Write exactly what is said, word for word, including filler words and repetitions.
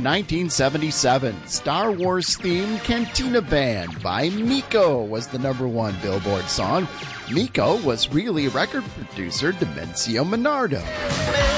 nineteen seventy-seven, Star Wars themed Cantina Band by Miko was the number one Billboard song. Miko was really record producer Dimencio Minardo.